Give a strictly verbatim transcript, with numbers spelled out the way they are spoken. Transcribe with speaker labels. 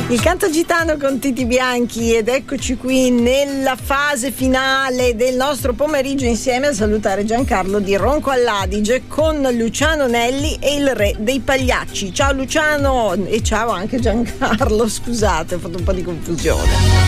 Speaker 1: Il canto gitano con Titi Bianchi, ed eccoci qui nella fase finale del nostro pomeriggio insieme a salutare Giancarlo di Ronco all'Adige con Luciano Nelli e il re dei pagliacci. Ciao Luciano e ciao anche Giancarlo, scusate, ho fatto un po' di confusione.